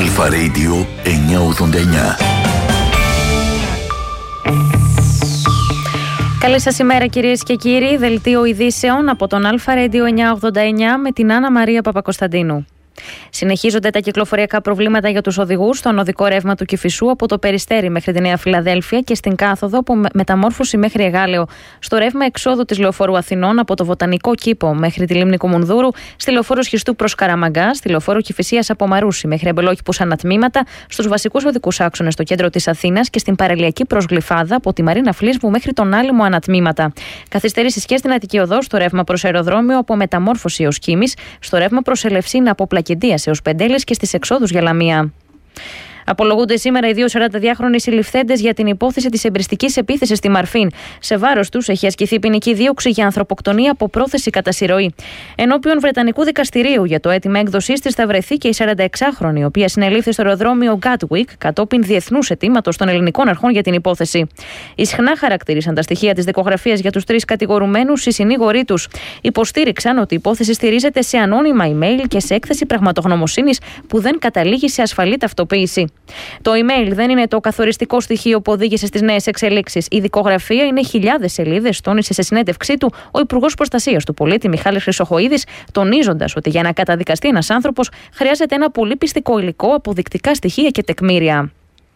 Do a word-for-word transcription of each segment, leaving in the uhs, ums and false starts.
Αλφα Radio εννιακόσια ογδόντα εννιά. Καλή σας ημέρα κυρίες και κύριοι. Δελτίο ειδήσεων από τον Αλφα Radio εννιακόσια ογδόντα εννιά με την Άννα Μαρία Παπακοσταντίνου. Συνεχίζονται τα κυκλοφοριακά προβλήματα για τους οδηγούς στον οδικό ρεύμα του Κηφισού από το Περιστέρι μέχρι τη Νέα Φιλαδέλφια και στην κάθοδο από μεταμόρφωση μέχρι Εγάλεο, στο ρεύμα εξόδου της Λεωφόρου Αθηνών από το Βοτανικό Κήπο μέχρι τη Λίμνη Κουμουνδούρου, στη Λεωφόρο Σχιστού προς Καραμαγκά, στη Λεωφόρο Κηφισίας από Μαρούσι μέχρι Αμπελόκηπους ανατμήματα, στους βασικούς οδικούς άξονες στο κέντρο της Αθήνας και στην παραλιακή προς Γλυφάδα από τη Μαρίνα Φλίσβου μέχρι τον Άλυμο ανατμήματα. Καθυστερήσεις και στην Αττική Οδό, στο ρεύμα προς αεροδρόμιο από μεταμόρφωση έως Κίμης, στο ρεύμα προς Ελευσίνα από Πλακεντίας έως Πεντέλες και στις εξόδους για Λαμία. Απολογούνται σήμερα οι δύο σαρανταδυάχρονοι συλληφθέντες για την υπόθεση της εμπριστικής επίθεσης στη Μαρφίν. Σε βάρος τους έχει ασκηθεί ποινική δίωξη για ανθρωποκτονία από πρόθεση κατά συρροή. Ενώπιον Βρετανικού δικαστηρίου για το αίτημα έκδοσής της θα βρεθεί και η σαρανταεξάχρονη, η οποία συνελήφθη στο αεροδρόμιο Gatwick κατόπιν διεθνούς αιτήματος των ελληνικών αρχών για την υπόθεση. Ισχνά χαρακτήρισαν τα στοιχεία της δικογραφίας για τους τρεις κατηγορουμένους οι συνήγοροι τους. Υποστήριξαν ότι η υπόθεση στηρίζεται σε ανώνυμα email και σε έκθεση πραγματογνωμοσύνης που δεν καταλήγει σε ασφαλή ταυτοποίηση. Το email δεν είναι το καθοριστικό στοιχείο που οδήγησε στις νέες εξελίξεις. Η δικογραφία είναι χιλιάδες σελίδες, τόνισε σε συνέντευξή του ο Υπουργός Προστασίας του Πολίτη Μιχάλης Χρυσοχοΐδης, τονίζοντας ότι για να καταδικαστεί ένας άνθρωπος χρειάζεται ένα πολύ πιστικό υλικό, αποδεικτικά στοιχεία και τεκμήρια.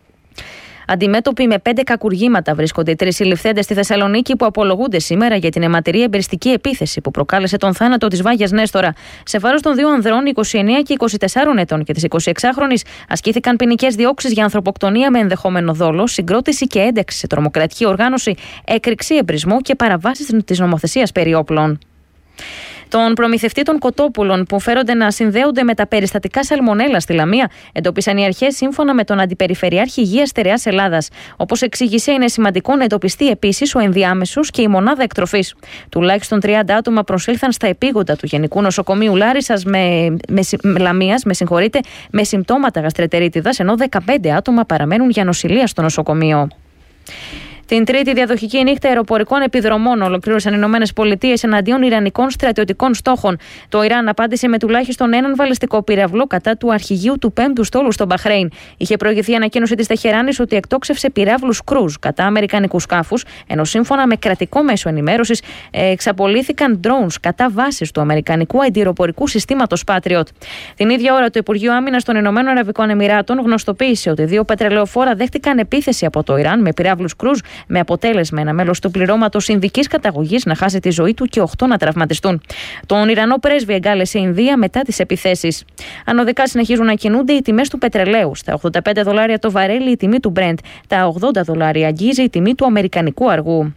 Αντιμέτωποι με πέντε κακουργήματα βρίσκονται οι τρεις συλληφθέντες στη Θεσσαλονίκη που απολογούνται σήμερα για την αιματηρή εμπειριστική επίθεση που προκάλεσε τον θάνατο της Βάγιας Νέστορα. Σε βάρος των δύο ανδρών, είκοσι εννέα και είκοσι τέσσερα ετών και της εικοσιεξάχρονης, ασκήθηκαν ποινικές διώξεις για ανθρωποκτονία με ενδεχόμενο δόλο, συγκρότηση και ένταξη σε τρομοκρατική οργάνωση, έκρηξη, εμπρισμό και παραβάσεις της νομοθεσίας περί όπλων. Τον προμηθευτή των κοτόπουλων που φέρονται να συνδέονται με τα περιστατικά σαλμονέλα στη Λαμία εντοπίσαν οι αρχές σύμφωνα με τον Αντιπεριφερειάρχη Υγείας Στερεάς Ελλάδας. Όπως εξήγησε, είναι σημαντικό να εντοπιστεί επίσης ο ενδιάμεσος και η μονάδα εκτροφής. Τουλάχιστον τριάντα άτομα προσήλθαν στα επίγοντα του Γενικού Νοσοκομείου Λάρισσας με, με, με, Λαμίας με, με συμπτώματα γαστρετερίτιδας, ενώ δεκαπέντε άτομα παραμένουν για νοσηλεία στο νοσοκομείο. Την τρίτη διαδοχική νύχτα αεροπορικών επιδρομών ολοκλήρωσαν οι Ηνωμένες Πολιτείες εναντίον ιρανικών στρατιωτικών στόχων. Το Ιράν απάντησε με τουλάχιστον έναν βαλιστικό πυραυλό κατά του αρχηγείου του πέμπτου στόλου στο Μπαχρέιν. Είχε προηγηθεί η ανακοίνωση της Τεχεράνης ότι εκτόξευσε πυράβλους κρούζ κατά αμερικανικούς σκάφους, ενώ σύμφωνα με κρατικό μέσο ενημέρωσης εξαπολύθηκαν drones κατά βάσης του αμερικανικού αντιεροπορικού συστήματος Patriot. Την ίδια ώρα, το Υπουργείο Άμυνας των Ηνωμένων Αραβικών Εμιράτων γνωστοποίησε ότι δύο πετρελαιοφόρα δέχτηκαν επίθεση από το Ιράν με πυράβλους κρούζ, με αποτέλεσμα ένα μέλος του πληρώματος Ινδικής καταγωγής να χάσει τη ζωή του και οκτώ να τραυματιστούν. Τον Ιρανό πρέσβη εγκάλεσε η Ινδία μετά τις επιθέσεις. Ανωδικά συνεχίζουν να κινούνται οι τιμές του πετρελαίου. Στα ογδόντα πέντε δολάρια το βαρέλι η τιμή του Brent. Τα ογδόντα δολάρια αγγίζει η τιμή του αμερικανικού αργού.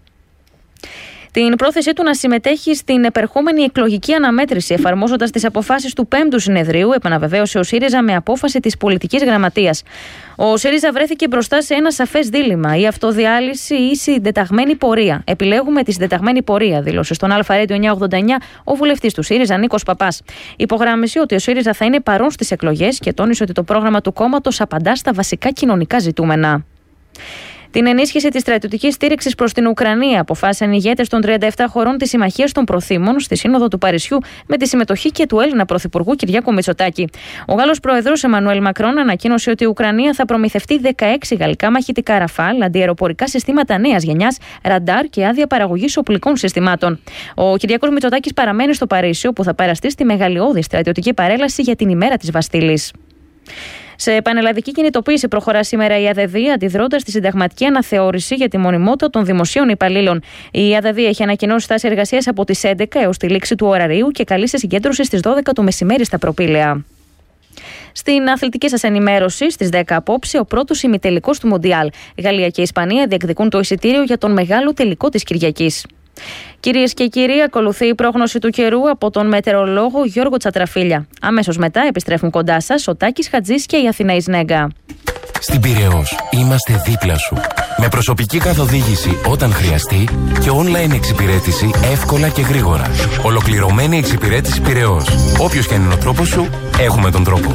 Την πρόθεσή του να συμμετέχει στην επερχόμενη εκλογική αναμέτρηση, εφαρμόζοντας τις αποφάσεις του πέμπτου συνεδρίου, επαναβεβαίωσε ο ΣΥΡΙΖΑ με απόφαση της πολιτικής γραμματείας. Ο ΣΥΡΙΖΑ βρέθηκε μπροστά σε ένα σαφές δίλημμα: η αυτοδιάλυση ή η συντεταγμένη πορεία. Επιλέγουμε τη συντεταγμένη πορεία, δήλωσε στον Αλφα Radio εννιακόσια ογδόντα εννιά ο βουλευτής του ΣΥΡΙΖΑ Νίκος Παπάς. Υπογράμμισε ότι ο ΣΥΡΙΖΑ θα είναι παρόν στις εκλογές και τόνισε ότι το πρόγραμμα του κόμματος απαντά στα βασικά κοινωνικά ζητούμενα. Την ενίσχυση της στρατιωτικής στήριξης προς την Ουκρανία αποφάσισαν οι ηγέτες των τριάντα επτά χωρών της Συμμαχίας των Προθήμων στη Σύνοδο του Παρισιού με τη συμμετοχή και του Έλληνα Πρωθυπουργού Κυριάκου Μητσοτάκη. Ο Γάλλος Πρόεδρος Εμμανουέλ Μακρόν ανακοίνωσε ότι η Ουκρανία θα προμηθευτεί δεκαέξι γαλλικά μαχητικά Ραφάλ, αντιαεροπορικά συστήματα νέας γενιάς, ραντάρ και άδεια παραγωγής οπλικών συστημάτων. Ο Κυριάκος Μητσοτάκης παραμένει στο Παρίσι, όπου θα παραστεί στη μεγαλειώδη στρατιωτική παρέλαση για την ημέρα της Βαστίλης. Σε πανελλαδική κινητοποίηση προχωρά σήμερα η ΑΔΔ, αντιδρώντας στη συνταγματική αναθεώρηση για τη μονιμότητα των δημοσίων υπαλλήλων. Η ΑΔΔ έχει ανακοινώσει στάση εργασίας από τις έντεκα έως τη λήξη του ωραρίου και καλεί σε συγκέντρωση στις δώδεκα το μεσημέρι στα Προπήλαια. Στην αθλητική σας ενημέρωση, στις δέκα απόψε, ο πρώτος ημιτελικός του Μοντιάλ. Γαλλία και Ισπανία διεκδικούν το εισιτήριο για τον μεγάλο τελικό της Κυριακής. Κυρίες και κύριοι, ακολουθεί η πρόγνωση του καιρού από τον μετεωρολόγο Γιώργο Τσατραφίλια. Αμέσως μετά επιστρέφουν κοντά σας ο Τάκης Χατζής και η Αθηναής Νέγκα. Στην Πειραιώς είμαστε δίπλα σου. Με προσωπική καθοδήγηση όταν χρειαστεί και online εξυπηρέτηση εύκολα και γρήγορα. Ολοκληρωμένη εξυπηρέτηση Πειραιώς. Όποιος και αν είναι ο τρόπος σου, έχουμε τον τρόπο.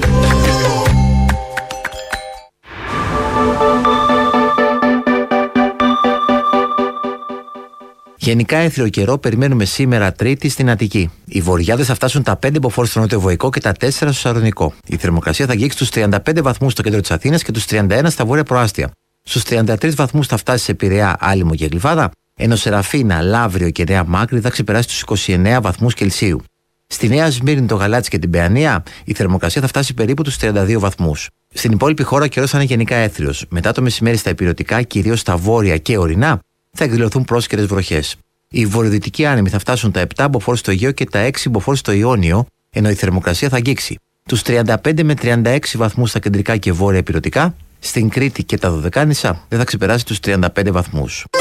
Γενικά έθριο καιρό περιμένουμε σήμερα Τρίτη στην Αττική. Οι βορειάδες θα φτάσουν τα πέντε μποφόρ στο νοτιοβοϊκό και τα τέσσερα στο Σαλονικό. Η θερμοκρασία θα αγγίξει τους τριάντα πέντε βαθμούς στο κέντρο της Αθήνας και τους τριάντα ένα στα βόρεια προάστια. Στους τριάντα τρεις βαθμούς θα φτάσει σε Πειραιά, Άλυμο και Γλυφάδα, ενώ Σεραφίνα, Λαύριο και Νέα Μάκρη θα ξεπεράσει τους είκοσι εννέα βαθμούς Κελσίου. Στη Νέα Σμύρνη, το Γαλάτσι και την Παιανία, η θερμοκρασία θα φτάσει περίπου τους τριάντα δύο βαθμούς. Στην υπόλοιπη χώρα ο καιρός θα είναι γενικά έθριος. Μετά το μεσημέρι στα ηπειρωτικά, κυρίως στα βόρεια και ορεινά, θα εκδηλωθούν πρόσκαιρες βροχές. Οι βορειοδυτικοί άνεμοι θα φτάσουν τα επτά μποφόρ στο Αιγαίο και τα έξι μποφόρ στο Ιόνιο, ενώ η θερμοκρασία θα αγγίξει τους τριάντα πέντε με τριάντα έξι βαθμούς στα κεντρικά και βόρεια ηπειρωτικά. Στην Κρήτη και τα Δωδεκάνησα δεν θα ξεπεράσει τους τριάντα πέντε βαθμούς.